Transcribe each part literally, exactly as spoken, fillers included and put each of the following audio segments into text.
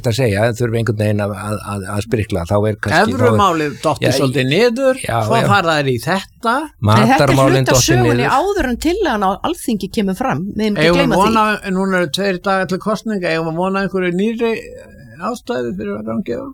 erfitt að segja, þurfi einhvern veginn að, að, að sprikla, þá er kannski Evrumálið dotti svolítið niður, já, svo já. fara þær í þetta. Matarmálin dotti niður. Þetta er hluta sögunni áður en tillagan á Alþingi kemur fram, við erum ekki Eigum gleyma vona, því. núna eru tveir dagar til kosninga, eigum að vona einhverju nýri ástæðu fyrir að gangi á.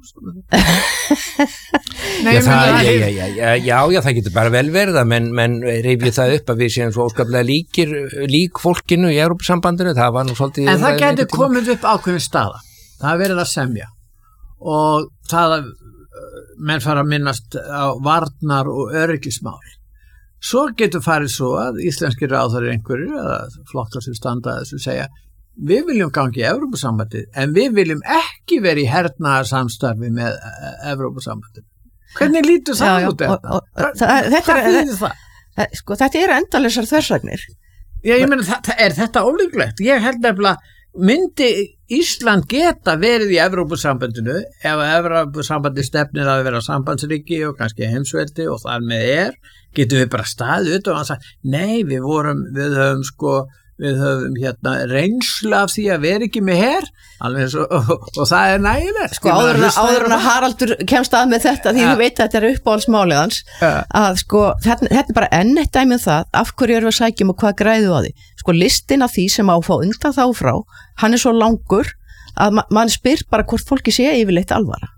Nei, já, það, það, já, já, já, já, já, já, það getur bara vel verið að menn, menn reyfið það upp að við séum svo óskaplega líkir, lík fólkinu í Evrópusambandinu, það var nú svolítið... En það getur komið upp ákveðin staða, það er verið að semja og það að menn fara að minnast á varnar og öryggismál. Svo getur farið svo að íslenskir ráðherrar einhverju, eða flokkar sem standa þessu segja, við viljum gangi í Evrópusambandið, en við viljum ekki vera í hernaðarsamstarfi með Evrópusambandið. Hvernig lítur það Já, já, út þetta? og- og- það- þetta Hvað er- þýðir það? Eh, Sko, þetta eru endalausar þversagnir. Já, ég meina, það, er þetta ólíklegt? Ég held nefnilega, myndi Ísland geta verið í Evrópusambandinu ef að Evrópusambandi stefnir að vera sambandsríki og kannski heimsveldi og þar með er, getum við bara staðið út og hann sagt, nei, við vorum, við höfum sko, við höfum hérna reynslu af því að vera ekki með her, alveg svo, og, og það er nægilegt. Sko, áður en að- áður en að Haraldur kemst að með þetta, því Ja. þú veit að þetta er uppáhaldsmálið hans, Ja. að sko, þetta, þetta er bara enn eitt dæmi um það, af hverju erum við að sækjum og hvað græðu á því. Sko, listin af því sem á að fá undan þá frá, hann er svo langur að ma mann spyr bara hvort fólki sé yfirleitt alvara.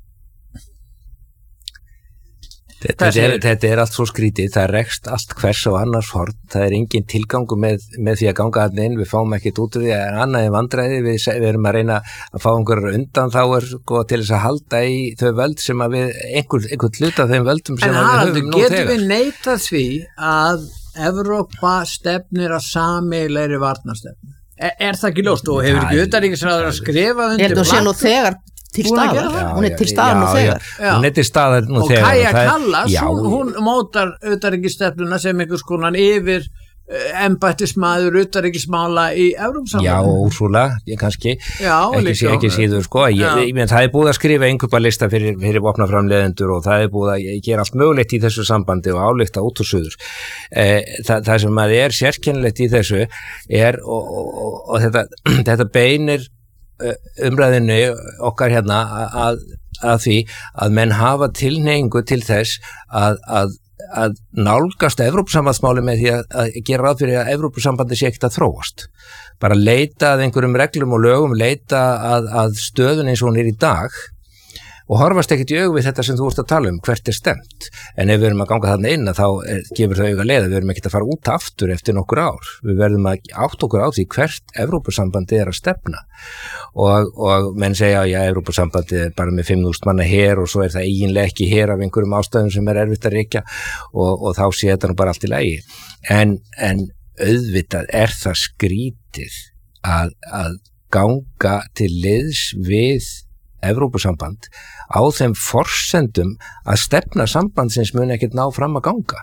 Þetta er, þetta er allt svo skrítið, það rekst allt hvers og annars horn, það er engin tilgangu með, með því að ganga hann inn, við fáum ekkert út úr því að annað en vandræði, við, við erum að reyna að fá einhverjar undan þá er sko til þess að halda í þau völd sem að við, einhver, einhver hluta af þeim völdum sem En að við Haraldur, höfum nú getum þegar. við neitað því að Evrópa stefnir að sameiginlegri varnarstefnu? Er, er það ekki ljóst og hefur ekki utanríkisráðherra að skrifa Ég held undir að sé nú þegar til Búin að gera staðar, það? hún er til staðar nú þegar. Já. Hún er til staðar nú og þegar. Kaja það er- Kallas, Já, hún, hún mótar utanríkisstefnuna sem einhvers konar yfir uh, embættismadur utanríkismála í Já, Evrópusambandinu. Úrsúla, ég kannski, Já, ekki, líka. ekki síður sko, ég, Já. ég menn það er búið að skrifa einhverja lista fyrir, fyrir vopnaframleiðendur og það er búið að gera allt mögulegt í þessu sambandi og álykta út og suður. Eh, það, það sem að er sérkennilegt í þessu er, og, og, og, og þetta, þetta beinir umræðinu okkar hérna að, að því að menn hafa tilhneigingu til þess að, að, að nálgast Evrópusambandsmáli með því að, að gera ráð fyrir að Evrópusambandi sé ekkert að þróast. Bara leita að einhverjum reglum og lögum, leita að, að stöðun eins og hún er í dag og horfast ekkert í augu við þetta sem þú ert að tala um, hvert er stemt. En ef við erum að ganga þarna inn að þá er, gefur það auga leið að við erum ekkert að fara út aftur eftir nokkur ár. Við verðum að átt okkur á því hvert Evrópusambandi er að stefna. Og, og menn segja að já, Evrópusambandi er bara með fimm þúsund manna her og svo er það eiginlega ekki her af einhverjum ástæðum sem er erfitt að rekja og, og þá sé þetta nú bara allt í lagi. En, en auðvitað er það skrítið að, að ganga til liðs við Evrópusamband á þeim forsendum að stefna sambandsins mun ekkert ná fram að ganga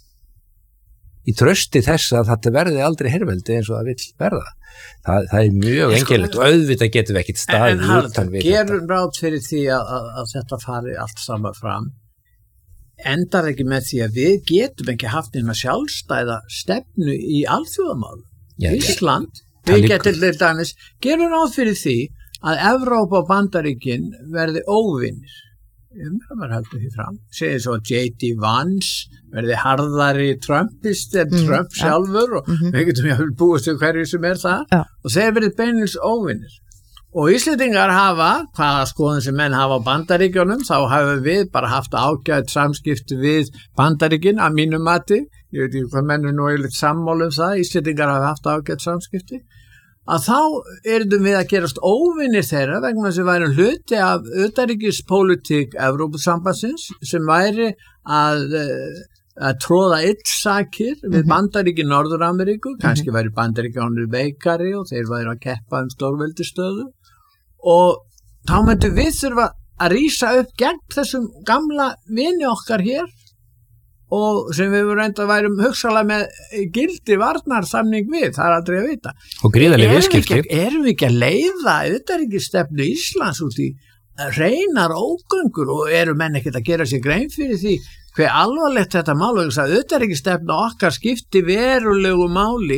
í trausti þess að þetta verði aldrei herveldi eins og það vill verða. Það, það er mjög engilegt og auðvitað getum við ekkert staðið en, en utan við gerum ráð fyrir því að, að, að þetta fari allt saman fram, endar ekki með því að við getum ekki haft eina sjálfstæða stefnu í alþjóðamál. Ísland, við getum til dæmis gerum ráð fyrir því að Evrópa og Bandaríkin verði óvinnir. Um, það var heldur því fram. Segir svo að J D Vance verði harðari Trumpist en mm, Trump sjálfur ja. og mm -hmm. við getum jáfnvel búist við hverju sem er það ja. og þeir verði beinils óvinnir. Og Íslendingar hafa, hvaða skoðun sem menn hafa á Bandaríkjunum, þá hafa við bara haft ágætt samskipti við Bandaríkin að mínu mati. Ég veit ekki hvað menn er nú eiginlega sammála um það. Íslendingar hafa haft ágætt samskipti. Að þá erum við að gerast óvinnir þeirra vegna þess að væri hluti af utanríkispólitík Evrópusambandsins sem væri að, að tróða illsakir við Bandaríkin Norður-Ameríku, kannski væri Bandaríkjánir veikari og þeir væri að keppa um stórveldisstöðu og þá myndum við þurfa að rísa upp gegn þessum gamla vini okkar hér og sem við vorum reynda að værum hugsalega með gildi varnarsamning við, það er aldrei að vita. Og gríðarleg viðskipti. Erum við ekki að leiða utanríkisstefnu Íslands út í reynar ógöngur og eru menn ekkert að gera sér grein fyrir því hver alvarlegt þetta mál og þess að utanríkisstefnu okkar skipti verulegu máli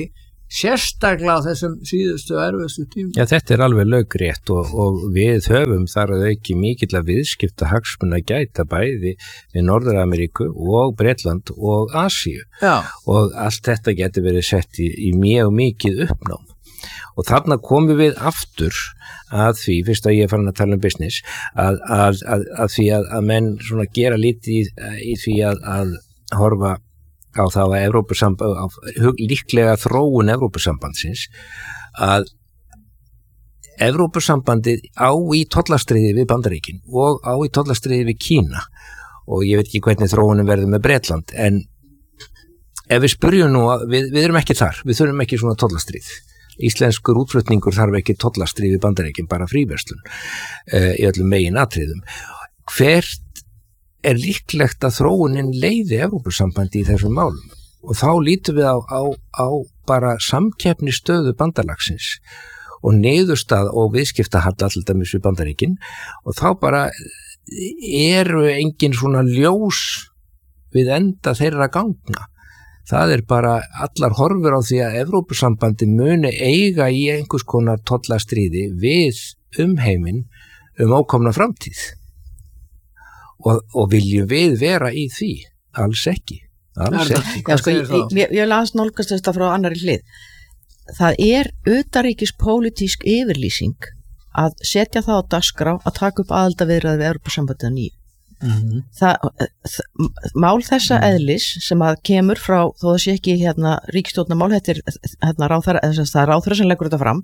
sérstaklega á þessum síðustu erfiðstu tímum. Já, þetta er alveg lögrétt og, og við höfum þar að auki mikill að viðskipta hagsmuna gæta bæði við Norður-Ameríku og Bretland og Asíu. Já. Og allt þetta getur verið sett í, í mjög mikið uppnám. Og þarna komum við aftur að því, fyrst að ég er farin að tala um business, að, að, að, að því að, að menn svona gera lítið í, í því að, að horfa á þá að Evrópusamband, á líklega þróun Evrópusambandsins, að Evrópusambandið á í tollastríði við Bandaríkin og á í tollastríði við Kína og ég veit ekki hvernig þróunin verður með Bretland, en ef við spyrjum nú, við, við erum ekki þar, við þurfum ekki svona tollastríð. Íslenskur útflutningur þarf ekki tollastríð við Bandaríkin, bara fríverslun uh, í öllum megin atriðum. Hvert er líklegt að þróunin leiði Evrópusambandi í þessum málum? Og þá lítum við á, á, á bara samkeppnisstöðu bandalagsins og niðurstað og viðskiptahalla alltaf við Bandaríkin og þá bara eru engin svona ljós við enda þeirra gangna. Það er bara allar horfur á því að Evrópusambandi muni eiga í einhvers konar tollastríði við umheiminn um ókomna framtíð. Og, og viljum við vera í því? Alls ekki. Alls ekki. Já, sko, ég, ég, ég las nálgast þetta frá annarri hlið. Það er utanríkispólitísk yfirlýsing að setja það á dagskrá að taka upp aðildarviðræður við Evrópusambandið að nýju. Mm-hmm. Það, það, mál þessa eðlis sem að kemur frá, þó það sé ekki hérna ríkisstjórnarmál, þetta er hérna ráðherra, það er ráðherra sem leggur þetta fram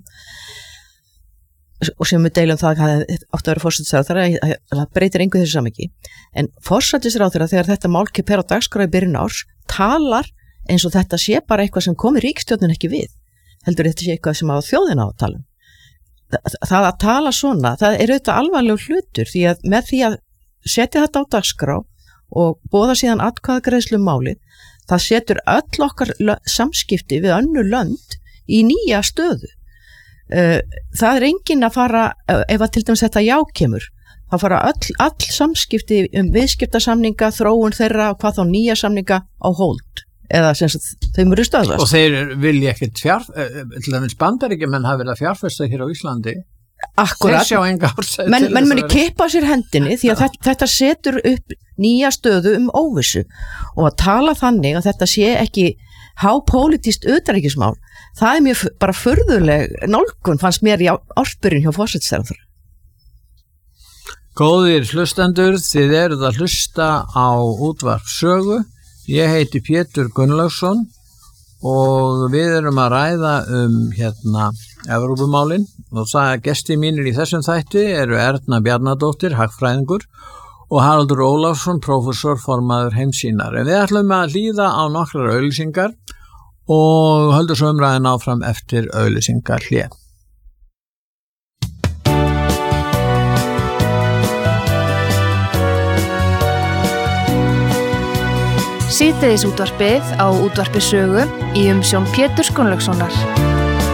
og sem við deilum það að átt að vera forsætisráðherra, það breytir engu þessu samhengi, en forsætisráðherra þegar þetta mál kemur á dagskrá í byrjun árs talar eins og þetta sé bara eitthvað sem komir ríkisstjórnin ekki við, heldur þetta sé eitthvað sem á þjóðina á að tala um. Það, það að tala svona, það er auðvitað alvarlegur hlutur því að með því að setja þetta á dagskrá og boða síðan atkvæðagreiðslu um málið, það setur öll okkar samskipti við önnur lönd í nýja stöðu. Það er enginn að fara, ef að til dæmis þetta já kemur, þá fara öll, all samskipti um viðskiptasamninga, þróun þeirra og hvað þá nýja samninga á hold, eða sem sagt, þau mjög stöðvast. Og þeir vilja ekkert fjár, til dæmis Bandaríkjumenn hafa verið að fjárfesta hér á Íslandi. Akkurat, menn men muni kippa sér hendinni því að þetta, þetta setur upp nýja stöðu um óvissu og að tala þannig að þetta sé ekki hápólitískt utanríkismál, það er mjög bara furðuleg nálgun fannst mér í ársbyrjun hjá forsætisráðherra. Góðir hlustendur, þið eruð að hlusta á útvarp Sögu. Ég heiti Pétur Gunnlaugsson og við erum að ræða um hérna Evrópumálin og það að gesti mínir í þessum þætti eru Erna Bjarnadóttir, hagfræðingur og Haraldur Ólafsson, prófessor, formaður Heimssýnar. En við ætlum að hlýða á nokkrar auglýsingar og höldum svo umræðin áfram eftir auglýsingar hlé. Síðdegisútvarpið á útvarpi Sögu í umsjón Péturs Gunnlaugssonar.